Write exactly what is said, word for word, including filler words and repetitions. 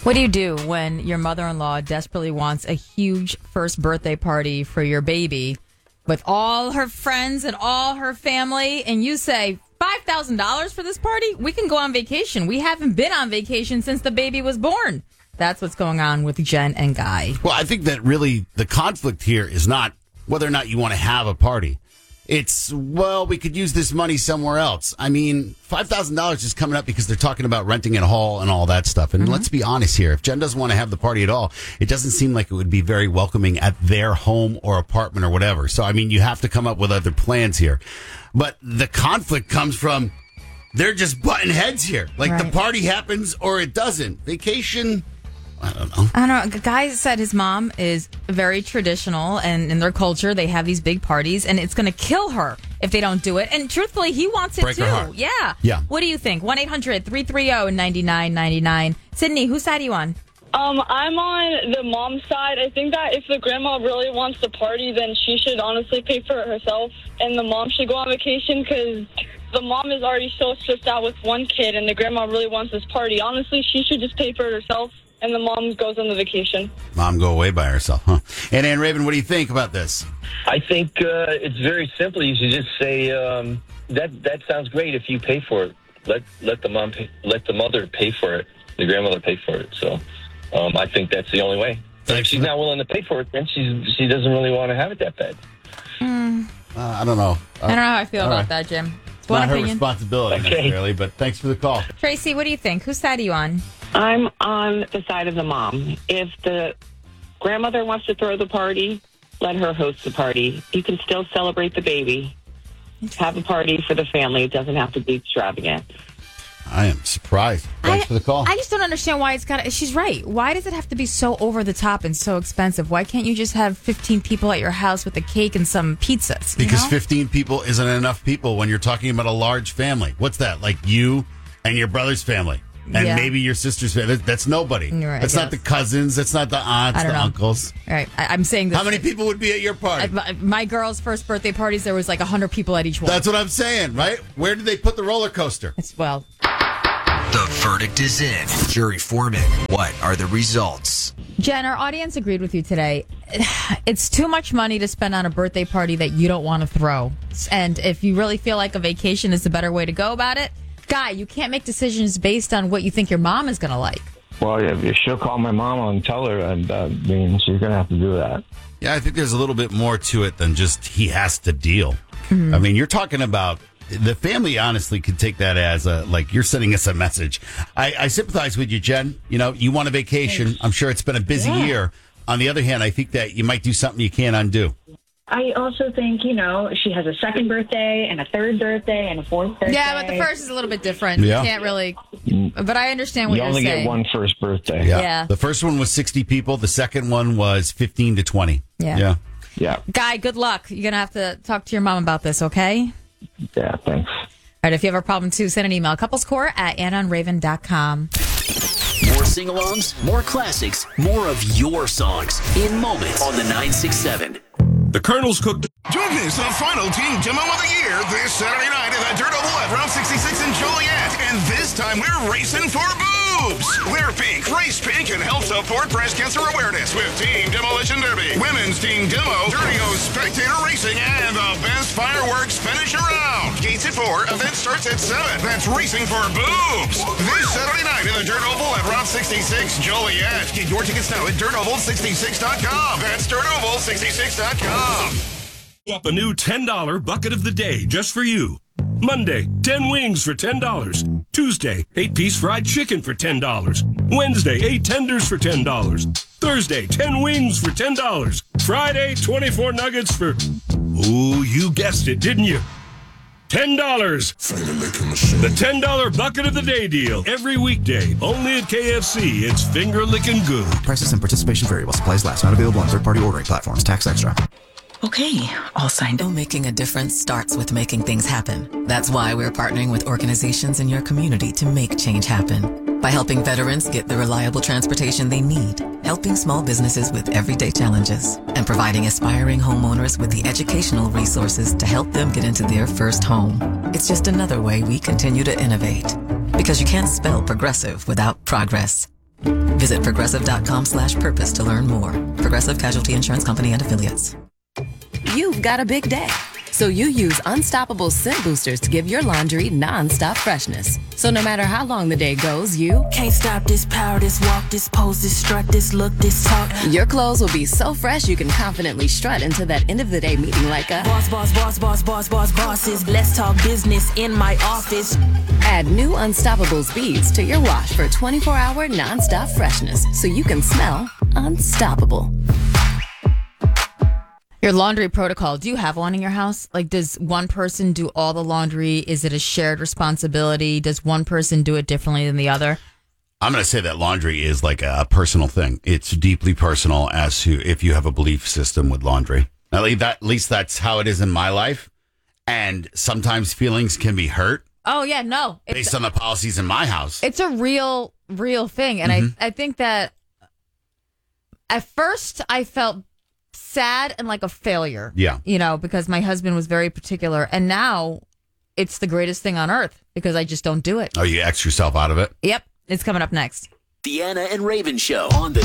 What do you do when your mother-in-law desperately wants a huge first birthday party for your baby with all her friends and all her family, and you say five thousand dollars for this party? We can go on vacation. We haven't been on vacation since the baby was born. That's what's going on with Jen and Guy. Well, I think that really the conflict here is not whether or not you want to have a party. It's, well, we could use this money somewhere else. I mean, five thousand dollars is coming up because they're talking about renting a hall and all that stuff. And mm-hmm. let's be honest here. If Jen doesn't want to have the party at all, it doesn't seem like it would be very welcoming at their home or apartment or whatever. So, I mean, you have to come up with other plans here. But the conflict comes from they're just butting heads here. Like right. the party happens or it doesn't. Vacation... I don't know. I don't know. Guy said his mom is very traditional, and in their culture, they have these big parties, and it's going to kill her if they don't do it. And truthfully, he wants it Break too. Her heart. Yeah. Yeah. What do you think? one eight hundred three three zero nine nine nine nine. Sydney, whose side are you on? Um, I'm on the mom's side. I think that if the grandma really wants to party, then she should honestly pay for it herself, and the mom should go on vacation because the mom is already so stressed out with one kid, and the grandma really wants this party. Honestly, she should just pay for it herself. And the mom goes on the vacation. Mom go away by herself, huh? And Ann Raven, what do you think about this? I think uh, it's very simple. You should just say um, that. That sounds great if you pay for it. Let let the mom pay, let the mother pay for it. The grandmother pay for it. So um, I think that's the only way. But if she's not willing to pay for it, then she's she doesn't really want to have it that bad. Mm. Uh, I don't know. Uh, I don't know how I feel about right. that, Jim. It's not opinion. her responsibility Okay. necessarily, but thanks for the call. Tracy, what do you think? Whose side are you on? I'm on the side of the mom. If the grandmother wants to throw the party, let her host the party. You can still celebrate the baby. Have a party for the family. It doesn't have to be extravagant. I am surprised. Thanks I, for the call. I just don't understand why it's got to... She's right. Why does it have to be so over the top and so expensive? Why can't you just have fifteen people at your house with a cake and some pizzas? Because know? fifteen people isn't enough people when you're talking about a large family. What's that? Like you and your brother's family. And yeah. maybe your sister's family. That's nobody. Right, that's not the cousins. That's not the aunts, the know. uncles. All right. I, I'm saying this. How many people would be at your party? At my, my girl's first birthday parties, there was like one hundred people at each one. That's what I'm saying, right? Where did they put the roller coaster? It's, well... The verdict is in. Jury Foreman, what are the results? Jen, our audience agreed with you today. It's too much money to spend on a birthday party that you don't want to throw. And if you really feel like a vacation is the better way to go about it, Guy, you can't make decisions based on what you think your mom is going to like. Well, yeah, she'll call my mom and tell her, and uh, I mean, she's going to have to do that. Yeah, I think there's a little bit more to it than just he has to deal. Mm-hmm. I mean, you're talking about the family, honestly, could take that as a, like, you're sending us a message. I, I sympathize with you, Jen. You know, you want a vacation. I'm sure it's been a busy yeah. year. On the other hand, I think that you might do something you can't undo. I also think, you know, she has a second birthday and a third birthday and a fourth birthday. Yeah, but the first is a little bit different. Yeah. You can't really... But I understand what you you're only saying. get one first birthday. Yeah. Yeah. The first one was sixty people. The second one was fifteen to twenty. Yeah. Yeah. Yeah. Guy, good luck. You're going to have to talk to your mom about this, okay? Yeah, thanks. All right, if you have a problem, too, send an email. Couplescore at anna and raven dot com. More sing-alongs, more classics, more of your songs in moments on the nine six seven. The Colonel's cooked. Don't miss the final team demo of the year this Saturday night at the Dirt Oval at Route sixty-six in Joliet. And this time we're racing for boobs. Wear pink, race pink, and help support breast cancer awareness with Team Demolition Derby, Women's Team Demo, Dirty O's Spectator Racing, and the best fireworks finish around. Gates at four, event starts at seven. That's racing for boobs. This Saturday night at the Dirt Oval at Route sixty-six Joliet. Get your tickets now at dirt oval sixty-six dot com. That's dirt oval sixty-six dot com. Up a new ten dollar bucket of the day just for you. Monday, ten wings for ten dollars. Tuesday, eight piece fried chicken for ten dollars. Wednesday, eight tenders for ten dollars. Thursday, ten wings for ten dollars. Friday, twenty-four nuggets for... Ooh, you guessed it, didn't you? ten dollars. The ten dollar bucket of the day deal. Every weekday, only at K F C. It's finger licking good. Prices and participation vary while supplies last. Not available on third-party ordering platforms. Tax extra. Okay, all signed up. Making a difference starts with making things happen. That's why we're partnering with organizations in your community to make change happen. By helping veterans get the reliable transportation they need, helping small businesses with everyday challenges, and providing aspiring homeowners with the educational resources to help them get into their first home. It's just another way we continue to innovate. Because you can't spell progressive without progress. Visit progressive.com slash purpose to learn more. Progressive Casualty Insurance Company and Affiliates. You've got a big day, so you use Unstoppable Scent Boosters to give your laundry non-stop freshness. So no matter how long the day goes, you can't stop this power, this walk, this pose, this strut, this look, this talk. Your clothes will be so fresh you can confidently strut into that end of the day meeting like a boss, boss, boss, boss, boss, boss, bosses. Let's talk business in my office. Add new Unstoppables beads to your wash for twenty-four hour non-stop freshness so you can smell unstoppable. Your laundry protocol. Do you have one in your house? Like, does one person do all the laundry? Is it a shared responsibility? Does one person do it differently than the other? I'm going to say that laundry is like a personal thing. It's deeply personal as to if you have a belief system with laundry. At least, that, at least that's how it is in my life. And sometimes feelings can be hurt. Oh, yeah, no. It's, based on the policies in my house. It's a real, real thing. And mm-hmm. I, I think that at first I felt sad and like a failure. Yeah. You know, because my husband was very particular. And now it's the greatest thing on earth because I just don't do it. Oh, you X yourself out of it? Yep. It's coming up next. The Anna and Raven Show on the